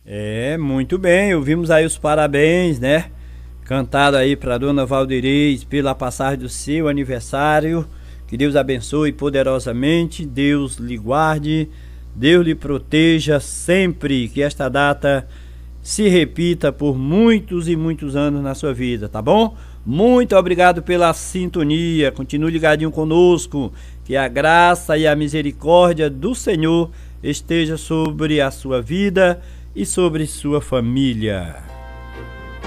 Muito bem, ouvimos aí os parabéns, né? Cantado aí para Dona Valdirez pela passagem do seu aniversário. Que Deus abençoe poderosamente, Deus lhe guarde, Deus lhe proteja sempre, que esta data se repita por muitos e muitos anos na sua vida, tá bom? Muito obrigado pela sintonia, continue ligadinho conosco, que a graça e a misericórdia do Senhor esteja sobre a sua vida e sobre sua família.